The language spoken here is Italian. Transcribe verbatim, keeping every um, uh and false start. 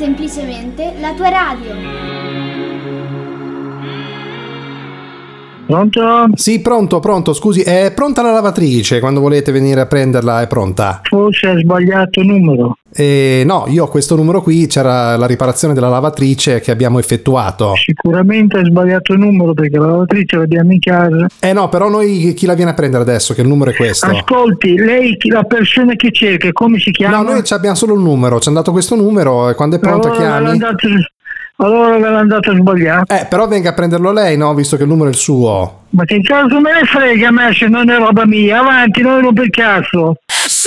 semplicemente la tua radio. Pronto? Sì, pronto, pronto, scusi, è pronta la lavatrice? Quando volete venire a prenderla è pronta? Forse ha sbagliato numero. Eh, no, io ho questo numero qui, c'era la riparazione della lavatrice che abbiamo effettuato. Sicuramente ha sbagliato numero perché la lavatrice l'abbiamo in casa. Eh no, però noi chi la viene a prendere adesso, che il numero è questo? Ascolti, lei la persona che cerca, come si chiama? No, noi abbiamo solo il numero, ci hanno dato questo numero e quando è pronto allora chiami. Andato, allora ve l'ha andato a sbagliare. Eh, però venga a prenderlo lei, no? Visto che il numero è il suo. Ma che cazzo me ne frega a me se non è roba mia? Avanti, non ero per cazzo.